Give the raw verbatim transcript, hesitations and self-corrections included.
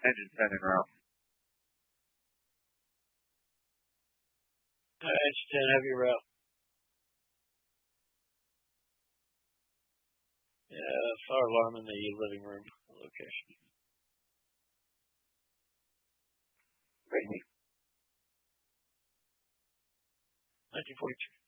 Engine ten en route. Uh, engine ten, heavy route. Yeah, fire alarm in the living room location. Great. nineteen forty-two.